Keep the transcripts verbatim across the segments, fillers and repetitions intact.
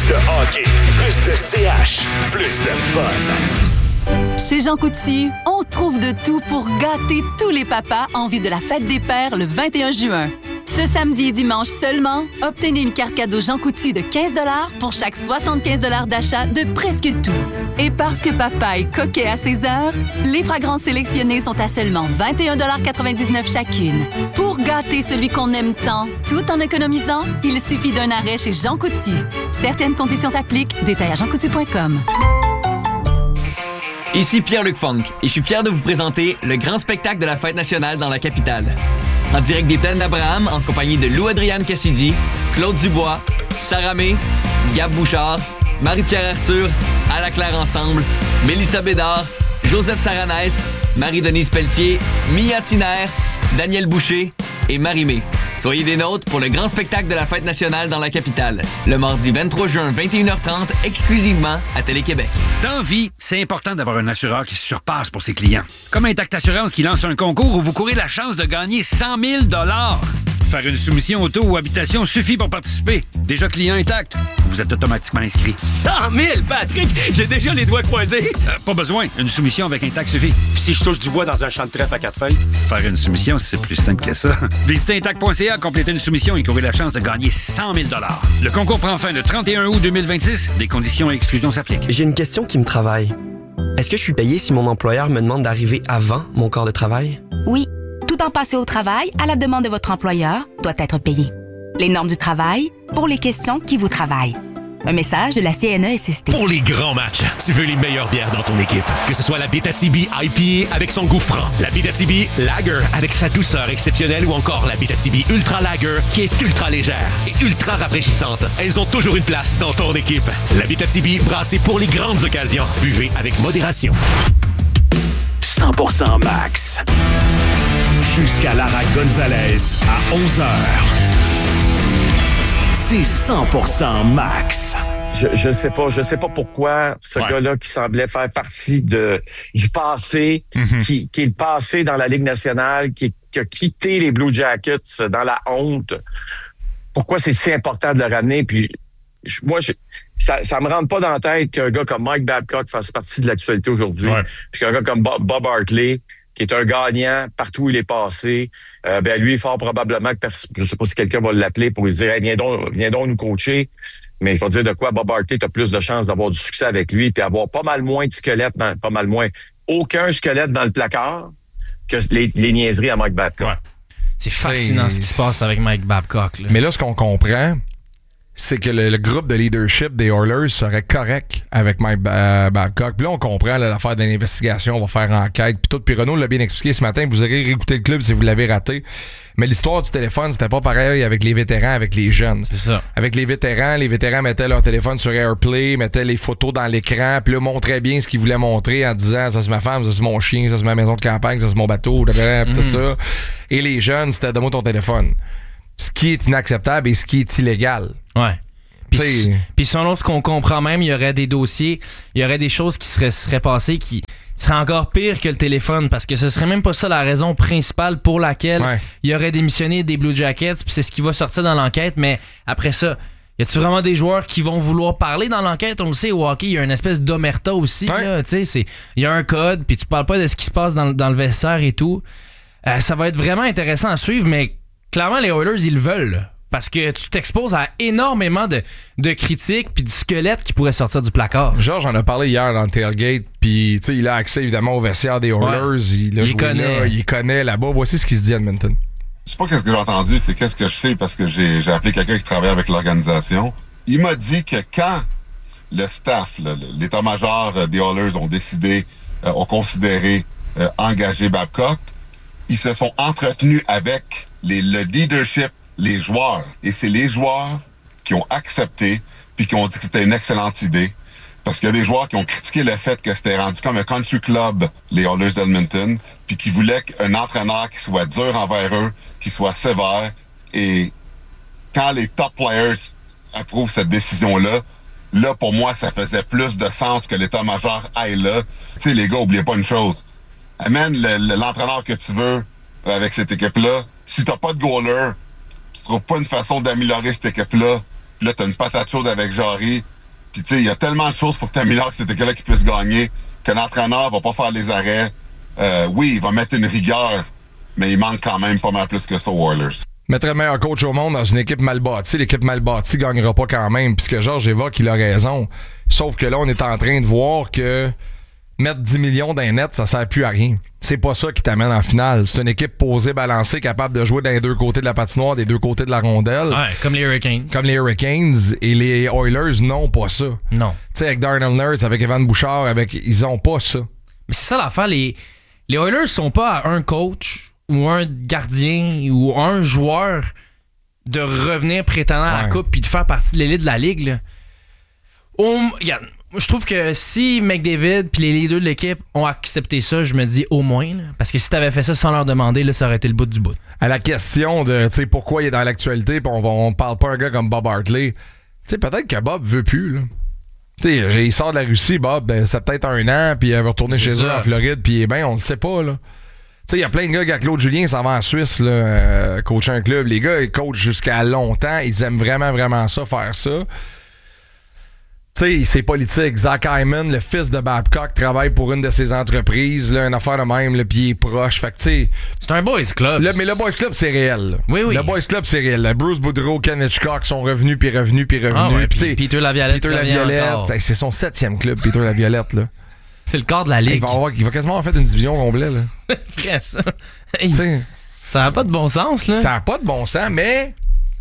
Plus de hockey, plus de C H, plus de fun. Chez Jean Coutu, on trouve de tout pour gâter tous les papas en vue de la fête des pères le vingt et un juin. Ce samedi et dimanche seulement, obtenez une carte cadeau Jean Coutu de quinze dollars pour chaque soixante-quinze dollars d'achat de presque tout. Et parce que papa est coquet à ses heures, les fragrances sélectionnées sont à seulement vingt et un virgule quatre-vingt-dix-neuf dollars chacune. Pour gâter celui qu'on aime tant, tout en économisant, il suffit d'un arrêt chez Jean Coutu. Certaines conditions s'appliquent. Détails à jean coutu point com. Ici Pierre-Luc Funk et je suis fier de vous présenter le grand spectacle de la Fête nationale dans la capitale. En direct des Plaines d'Abraham, en compagnie de Lou-Adrienne Cassidy, Claude Dubois, Sarah May, Gab Bouchard, Marie-Pierre Arthur, À la Claire Ensemble, Mélissa Bédard, Joseph Saranès, Marie-Denise Pelletier, Mia Tiner, Daniel Boucher et Marie-Mé. Soyez des nôtres pour le grand spectacle de la Fête nationale dans la capitale. Le mardi vingt-trois juin, vingt et une heures trente, exclusivement à Télé-Québec. Dans vie, c'est important d'avoir un assureur qui se surpasse pour ses clients. Comme Intact Assurance qui lance un concours où vous courez la chance de gagner cent mille dollars. Faire une soumission auto ou habitation suffit pour participer. Déjà client Intact, vous êtes automatiquement inscrit. cent mille, Patrick! J'ai déjà les doigts croisés. Euh, pas besoin. Une soumission avec Intact suffit. Puis si je touche du bois dans un champ de trèfle à quatre feuilles? Faire une soumission, c'est plus simple que ça. Visitez intact point c a, complétez une soumission et courez la chance de gagner cent mille dollars. Le concours prend fin le trente et un août deux mille vingt-six. Des conditions et exclusions s'appliquent. J'ai une question qui me travaille. Est-ce que je suis payé si mon employeur me demande d'arriver avant mon corps de travail? Oui. Tout temps passé au travail, à la demande de votre employeur, doit être payé. Les normes du travail, pour les questions qui vous travaillent. Un message de la C N E S S T. Pour les grands matchs, tu veux les meilleures bières dans ton équipe. Que ce soit la Bétatibi I P A avec son goût franc, la Bétatibi Lager avec sa douceur exceptionnelle ou encore la Bétatibi Ultra Lager qui est ultra légère et ultra rafraîchissante. Elles ont toujours une place dans ton équipe. La Bétatibi, brassée pour les grandes occasions. Buvez avec modération. cent pour cent Max. Jusqu'à Lara Gonzalez à onze heures. C'est cent pour cent Max. Je, je sais pas, je sais pas pourquoi ce ouais. gars-là qui semblait faire partie de du passé, mm-hmm. qui, qui est le passé dans la Ligue nationale, qui, qui a quitté les Blue Jackets dans la honte. Pourquoi c'est si important de le ramener? Puis je, moi, je, ça, ça me rentre pas dans la tête qu'un gars comme Mike Babcock fasse partie de l'actualité aujourd'hui, ouais. puis qu'un gars comme Bob, Bob Hartley, qui est un gagnant partout où il est passé, euh, ben lui, fort probablement que pers- je sais pas si quelqu'un va l'appeler pour lui dire hey, viens donc, viens donc nous coacher. Mais il faut dire de quoi Bob Hartley, t'as plus de chances d'avoir du succès avec lui puis avoir pas mal moins de squelettes, dans, pas mal moins, aucun squelette dans le placard que les, les niaiseries à Mike Babcock. Ouais. C'est fascinant c'est... ce qui se passe avec Mike Babcock. Là. Mais là, ce qu'on comprend, c'est que le, le groupe de leadership des Oilers serait correct avec Mike ba- Babcock. Puis là, on comprend là, l'affaire de l'investigation, on va faire enquête. Puis tout, puis Renaud l'a bien expliqué ce matin. Vous aurez réécouté le club si vous l'avez raté. Mais l'histoire du téléphone, c'était pas pareil avec les vétérans, avec les jeunes. C'est ça. Avec les vétérans, les vétérans mettaient leur téléphone sur AirPlay, mettaient les photos dans l'écran, puis là, montraient bien ce qu'ils voulaient montrer en disant ça c'est ma femme, ça c'est mon chien, ça c'est ma maison de campagne, ça c'est mon bateau, puis mm-hmm. tout ça. Et les jeunes, c'était donne-moi ton téléphone. Ce qui est inacceptable et ce qui est illégal. Ouais. Puis, puis selon ce qu'on comprend même, il y aurait des dossiers, il y aurait des choses qui seraient, seraient passées qui seraient encore pires que le téléphone parce que ce serait même pas ça la raison principale pour laquelle ouais. il aurait démissionné des Blue Jackets, puis c'est ce qui va sortir dans l'enquête. Mais après ça, y a-tu vraiment des joueurs qui vont vouloir parler dans l'enquête? On le sait, au hockey, il y a une espèce d'omerta aussi. Ouais. Il y a un code, puis tu parles pas de ce qui se passe dans, dans le vestiaire et tout. Euh, ça va être vraiment intéressant à suivre, mais clairement, les Oilers, ils le veulent. Parce que tu t'exposes à énormément de, de critiques puis du squelette qui pourrait sortir du placard. Georges en a parlé hier dans le tailgate, puis il a accès évidemment au vestiaire des Oilers. Ouais. Il, a il, connaît. Là, il connaît là-bas. Voici ce qu'il se dit à Edmonton. C'est pas qu'est-ce que j'ai entendu, c'est qu'est-ce que je sais parce que j'ai, j'ai appelé quelqu'un qui travaille avec l'organisation. Il m'a dit que quand le staff, là, l'état-major des Oilers ont décidé, euh, ont considéré euh, engager Babcock, ils se sont entretenus avec les, le leadership, les joueurs. Et c'est les joueurs qui ont accepté puis qui ont dit que c'était une excellente idée. Parce qu'il y a des joueurs qui ont critiqué le fait que c'était rendu comme un country club, les Oilers d'Edmonton, puis qui voulaient un entraîneur qui soit dur envers eux, qui soit sévère. Et quand les top players approuvent cette décision-là, là, pour moi, ça faisait plus de sens que l'état-major aille là. Tu sais, les gars, oubliez pas une chose. Amène le, le, l'entraîneur que tu veux avec cette équipe-là. Si t'as pas de goaler, tu trouves pas une façon d'améliorer cette équipe-là, puis là, t'as une patate chaude avec Jarry, Puis, tu sais, il y a tellement de choses pour que tu améliores que c'était quelqu'un qui puisse gagner, que l'entraîneur va pas faire les arrêts. Euh, oui, il va mettre une rigueur, mais il manque quand même pas mal plus que ça aux Oilers. Mettre le meilleur coach au monde dans une équipe mal bâtie, l'équipe mal bâtie gagnera pas quand même. Puisque Georges évoque, il a raison. Sauf que là, on est en train de voir que mettre dix millions dans les nets, ça sert plus à rien. C'est pas ça qui t'amène en finale. C'est une équipe posée, balancée, capable de jouer dans les deux côtés de la patinoire, des deux côtés de la rondelle. Ouais, comme les Hurricanes. Comme les Hurricanes. Et les Oilers n'ont pas ça. Non. Tu sais, avec Darnell Nurse, avec Evan Bouchard, avec ils ont pas ça. Mais c'est ça l'affaire. Les, les Oilers sont pas à un coach ou un gardien ou un joueur de revenir prétendant à la Ouais. coupe puis de faire partie de l'élite de la ligue. Là. On, regarde, je trouve que si McDavid puis les leaders de l'équipe ont accepté ça, je me dis au moins. Là, parce que si t'avais fait ça sans leur demander, là, ça aurait été le bout du bout. À la question de tu sais pourquoi il est dans l'actualité, pis on, on parle pas un gars comme Bob Hartley. Tu sais, peut-être que Bob veut plus. Là. Tu sais, il sort de la Russie, Bob, ben, ça peut-être un an, puis il va retourner C'est chez ça. eux en Floride, puis ben, on le sait pas. Là. Tu sais, il y a plein de gars, Claude Julien s'en va en Suisse, là, euh, coacher un club. Les gars, ils coachent jusqu'à longtemps. Ils aiment vraiment, vraiment ça, faire ça. Tu sais, c'est politique. Zach Hyman, le fils de Babcock, travaille pour une de ses entreprises, là, une affaire de même, là, puis il est proche. Fait que, tu sais. C'est un boys club. Là, mais le boys club, c'est réel. Là. Oui, oui. Le boys club, c'est réel. Là. Bruce Boudreau, Ken Hitchcock sont revenus, puis revenus, puis revenus. Ah ouais, Puis, puis tu sais, Peter Laviolette. Peter Laviolette, t'sais, c'est son septième club, Peter Laviolette, là. C'est le corps de la ligue. Il va, avoir, il va quasiment avoir fait une division complète, là. Après ça. Hey, T'sais, ça n'a pas de bon sens, là. ça n'a pas de bon sens, mais.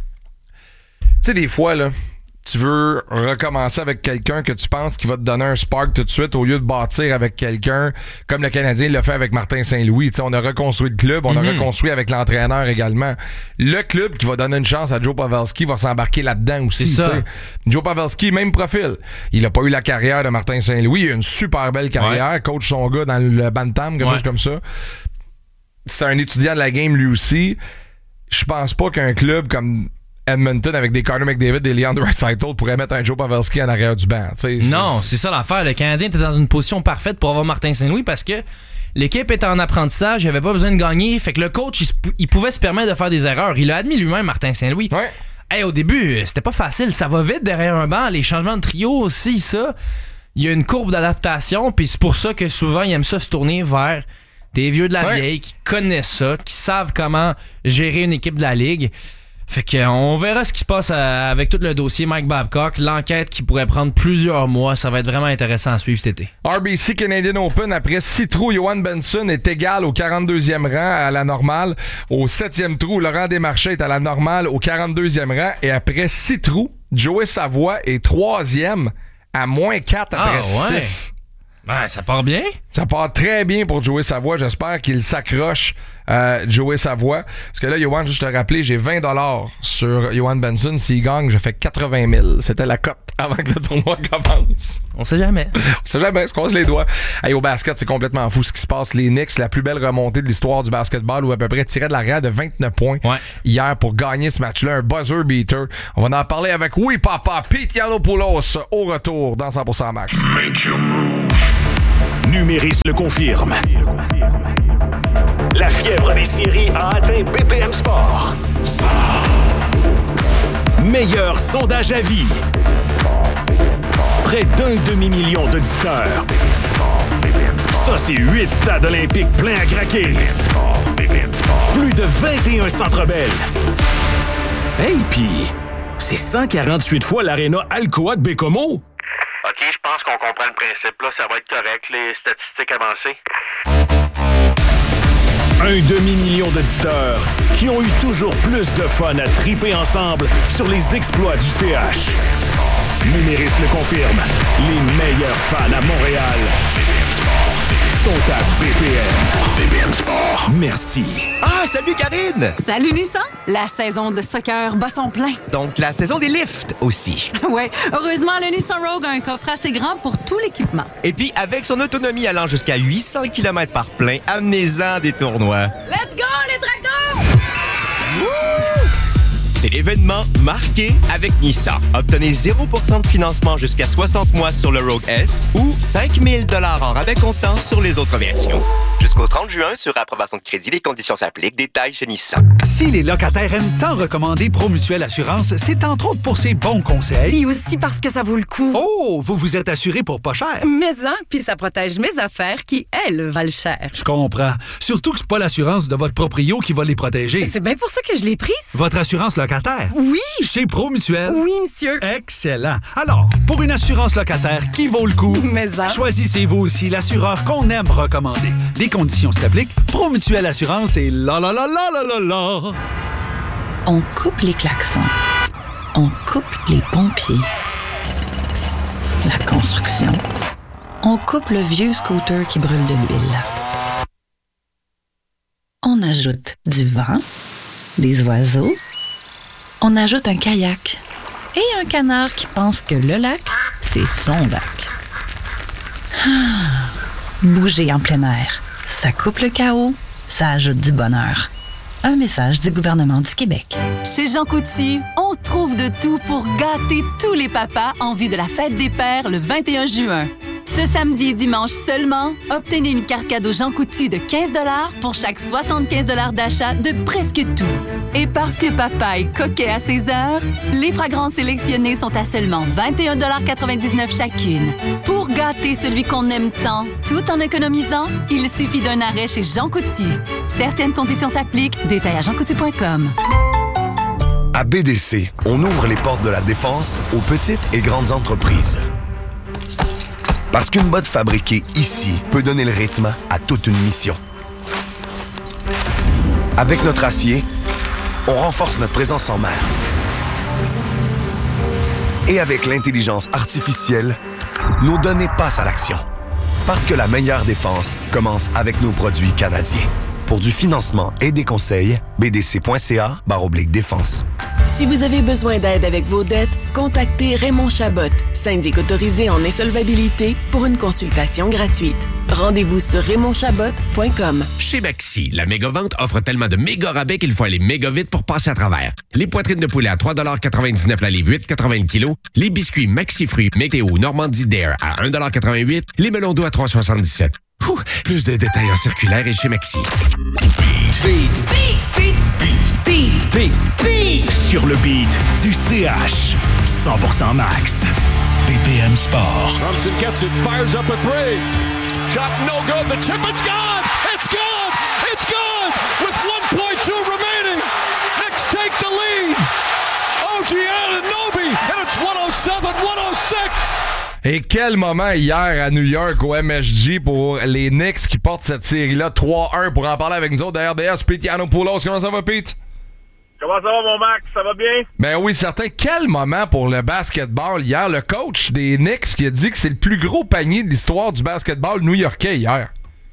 Tu sais, des fois, là, tu veux recommencer avec quelqu'un que tu penses qui va te donner un spark tout de suite au lieu de bâtir avec quelqu'un comme le Canadien l'a fait avec Martin Saint-Louis. T'sais, on a reconstruit le club, on a Mm-hmm. reconstruit avec l'entraîneur également. Le club qui va donner une chance à Joe Pavelski va s'embarquer là-dedans aussi. C'est ça. t'sais. Joe Pavelski, même profil. Il a pas eu la carrière de Martin Saint-Louis. Il a une super belle carrière. Ouais. Coach son gars dans le Bantam, quelque Ouais. chose comme ça. C'est un étudiant de la game lui aussi. Je pense pas qu'un club comme Edmonton avec des Connor McDavid et Leon Draisaitl pourrait mettre un Joe Pavelski en arrière du banc. T'sais, c'est- Non, c'est ça l'affaire. Le Canadien était dans une position parfaite pour avoir Martin Saint-Louis parce que l'équipe était en apprentissage, il avait pas besoin de gagner. Fait que le coach, il, se- il pouvait se permettre de faire des erreurs. Il a admis lui-même, Martin Saint-Louis. Ouais. Hey, au début, c'était pas facile. Ça va vite derrière un banc. Les changements de trio aussi, ça. Il y a une courbe d'adaptation. Puis c'est pour ça que souvent, il aime ça se tourner vers des vieux de la Ouais. vieille qui connaissent ça, qui savent comment gérer une équipe de la Ligue. Fait que on verra ce qui se passe à- avec tout le dossier Mike Babcock. L'enquête qui pourrait prendre plusieurs mois. Ça va être vraiment intéressant à suivre cet été. R B C Canadian Open, après six trous, Johan Benson est égal au quarante-deuxième rang à la normale. Au septième trou, Laurent Desmarchais est à la normale au quarante-deuxième rang. Et après six trous, Joey Savoie est troisième à moins quatre après Ah, ouais. six. Ben, ça part bien. Ça part très bien pour Joey Savoie. J'espère qu'il s'accroche, euh, Joey Savoie. Parce que là, Johan, juste te rappeler, j'ai vingt dollars sur Johan Benson. S'il gagne, je fais quatre-vingt mille. C'était la cote avant que le tournoi commence. On sait jamais. On sait jamais, se croise les doigts. Hey, au basket, c'est complètement fou ce qui se passe. Les Knicks, la plus belle remontée de l'histoire du basketball, où à peu près tiraient de l'arrière de vingt-neuf points Ouais. hier pour gagner ce match-là. Un buzzer beater. On va en parler avec Oui Papa, Pete Yiannopoulos au retour dans cent pour cent Max. Numéris le confirme. La fièvre des séries a atteint B P M Sport. Meilleur sondage à vie. Près d'un demi-million d'auditeurs. Ça, c'est huit stades olympiques pleins à craquer. Plus de vingt et un centres belles. Hey, pis c'est cent quarante-huit fois l'aréna Alcoa de Bécomo. OK, je pense qu'on comprend le principe. Là, ça va être correct, les statistiques avancées. Un demi-million d'auditeurs qui ont eu toujours plus de fun à triper ensemble sur les exploits du C H. Numéris le confirme. Les meilleurs fans à Montréal sont à B P M. B P M Sport. Merci. Ah, salut Karine! Salut Nissan! La saison de soccer bat son plein. Donc, la saison des lifts aussi. Ouais, heureusement, le Nissan Rogue a un coffre assez grand pour tout l'équipement. Et puis, avec son autonomie allant jusqu'à huit cents kilomètres par plein, amenez-en des tournois. Let's go, les dragons! C'est l'événement marqué avec Nissan. Obtenez zéro pour cent de financement jusqu'à soixante mois sur le Rogue S ou cinq mille dollars en rabais comptant sur les autres versions. Jusqu'au trente juin, sur approbation de crédit, les conditions s'appliquent. Détails chez Nissan. Si les locataires aiment tant recommander Promutuelle Assurance, c'est entre autres pour ses bons conseils. Et aussi parce que ça vaut le coup. Oh, vous vous êtes assuré pour pas cher. Mais hein, puis ça protège mes affaires qui, elles, valent cher. Je comprends. Surtout que c'est pas l'assurance de votre proprio qui va les protéger. C'est bien pour ça que je l'ai prise. Votre assurance locataire? Oui. Chez Promutuelle? Oui, monsieur. Excellent. Alors, pour une assurance locataire qui vaut le coup, Mais hein. choisissez-vous aussi l'assureur qu'on aime recommander. Les conditions s'appliquent. Promutuelle Assurance et la la la la la la la. On coupe les klaxons. On coupe les pompiers. La construction. On coupe le vieux scooter qui brûle de l'huile. On ajoute du vent, des oiseaux. On ajoute un kayak et un canard qui pense que le lac, c'est son lac. Ah, bouger en plein air, ça coupe le chaos, ça ajoute du bonheur. Un message du gouvernement du Québec. Chez Jean Coutu, on trouve de tout pour gâter tous les papas en vue de la fête des pères le vingt et un juin. Ce samedi et dimanche seulement, obtenez une carte cadeau Jean Coutu de quinze dollars pour chaque soixante-quinze dollars d'achat de presque tout. Et parce que papa est coquet à ses heures, les fragrances sélectionnées sont à seulement vingt et un virgule quatre-vingt-dix-neuf dollars chacune. Pour gâter celui qu'on aime tant, tout en économisant, il suffit d'un arrêt chez Jean Coutu. Certaines conditions s'appliquent. Détails à jean coutu point com. À B D C, on ouvre les portes de la défense aux petites et grandes entreprises. Parce qu'une botte fabriquée ici peut donner le rythme à toute une mission. Avec notre acier, on renforce notre présence en mer. Et avec l'intelligence artificielle, nos données passent à l'action. Parce que la meilleure défense commence avec nos produits canadiens. Pour du financement et des conseils, b d c point c a barre oblique défense. Si vous avez besoin d'aide avec vos dettes, contactez Raymond Chabot, syndic autorisé en insolvabilité, pour une consultation gratuite. Rendez-vous sur raymond chabot point com. Chez Maxi, la méga-vente offre tellement de méga rabais qu'il faut aller méga vite pour passer à travers. Les poitrines de poulet à trois quatre-vingt-dix-neuf la livre, huit quatre-vingts le kilo. Les biscuits Maxi Fruits Météo Normandie Dare à un quatre-vingt-huit. Les melons d'eau à trois soixante-dix-sept. Ouh, plus de détails en circulaire et chez Maxi. Beat, beat, beat, beat, beat, beat, beat. Sur le beat du C H. cent pour cent max. B P M Sport. Thompson gets it, fires up a three. Shot no good, the chip, it's gone! It's gone! It's gone! With one point two remaining! Knicks take the lead! O G Anunoby, and it's one oh seven one oh six! Et quel moment hier à New York au M S G pour les Knicks qui portent cette série-là trois un. Pour en parler avec nous autres de R D S, Pete Yiannopoulos. Comment ça va, Pete? Comment ça va, mon Max? Ça va bien? Ben oui, certain. Quel moment pour le basketball hier. Le coach des Knicks qui a dit que c'est le plus gros panier de l'histoire du basketball new-yorkais hier.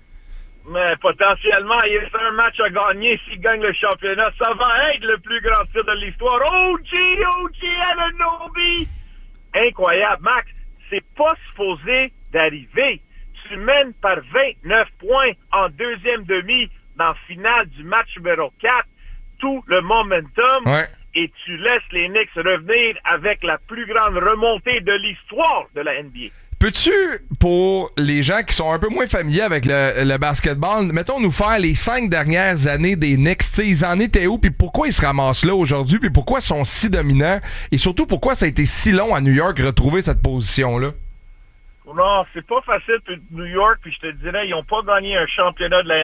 Mais potentiellement, il reste un match à gagner. S'il gagne le championnat, ça va être le plus grand titre de l'histoire. O G, O G Anunoby! Incroyable, Max. C'est pas supposé d'arriver. Tu mènes par vingt-neuf points en deuxième demi dans la finale du match numéro quatre. Tout le momentum. Ouais. Et tu laisses les Knicks revenir avec la plus grande remontée de l'histoire de la N B A. Peux-tu, pour les gens qui sont un peu moins familiers avec le, le basketball, mettons nous faire les cinq dernières années des Knicks, tu sais, ils en étaient où, puis pourquoi ils se ramassent là aujourd'hui, puis pourquoi ils sont si dominants, et surtout pourquoi ça a été si long à New York retrouver cette position-là? Non, c'est pas facile pour New York, puis je te dirais, ils n'ont pas gagné un championnat de la